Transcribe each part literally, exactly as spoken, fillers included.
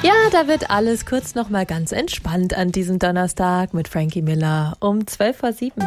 Ja, da wird alles kurz noch mal ganz entspannt an diesem Donnerstag mit Frankie Miller um zwölf vor sieben.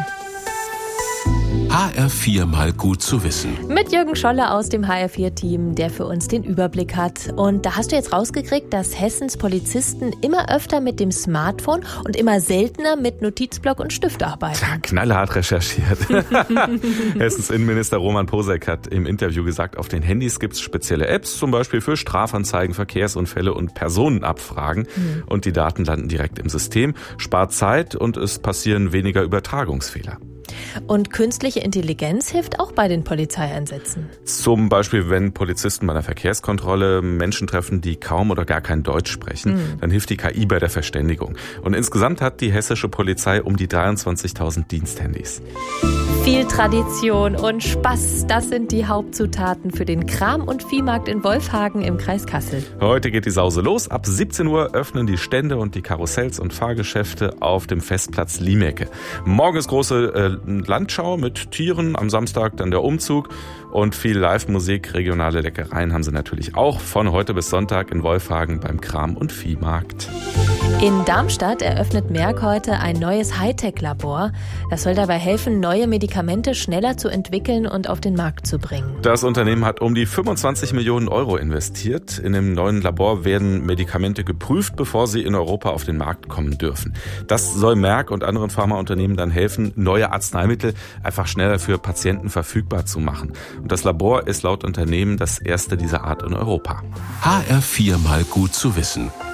H R vier mal gut zu wissen. Mit Jürgen Scholle aus dem H R vier Team, der für uns den Überblick hat. Und da hast du jetzt rausgekriegt, dass Hessens Polizisten immer öfter mit dem Smartphone und immer seltener mit Notizblock und Stift arbeiten. Ja, knallhart recherchiert. Hessens Innenminister Roman Posek hat im Interview gesagt, auf den Handys gibt es spezielle Apps, zum Beispiel für Strafanzeigen, Verkehrsunfälle und Personenabfragen. Mhm. Und die Daten landen direkt im System, spart Zeit und es passieren weniger Übertragungsfehler. Und künstliche Intelligenz hilft auch bei den Polizeieinsätzen. Zum Beispiel, wenn Polizisten bei einer Verkehrskontrolle Menschen treffen, die kaum oder gar kein Deutsch sprechen, mhm. dann hilft die K I bei der Verständigung. Und insgesamt hat die hessische Polizei um die dreiundzwanzigtausend Diensthandys. Viel Tradition und Spaß, das sind die Hauptzutaten für den Kram- und Viehmarkt in Wolfhagen im Kreis Kassel. Heute geht die Sause los. Ab siebzehn Uhr öffnen die Stände und die Karussells und Fahrgeschäfte auf dem Festplatz Liemecke. Morgen ist große äh, Landschau mit Tieren, am Samstag dann der Umzug und viel Live-Musik. Regionale Leckereien haben sie natürlich auch von heute bis Sonntag in Wolfhagen beim Kram- und Viehmarkt. In Darmstadt eröffnet Merck heute ein neues Hightech-Labor. Das soll dabei helfen, neue Medikamente schneller zu entwickeln und auf den Markt zu bringen. Das Unternehmen hat um die fünfundzwanzig Millionen Euro investiert. In dem neuen Labor werden Medikamente geprüft, bevor sie in Europa auf den Markt kommen dürfen. Das soll Merck und anderen Pharmaunternehmen dann helfen, neue Arzneimittel einfach schneller für Patienten verfügbar zu machen. Und das Labor ist laut Unternehmen das erste dieser Art in Europa. H R vier mal gut zu wissen.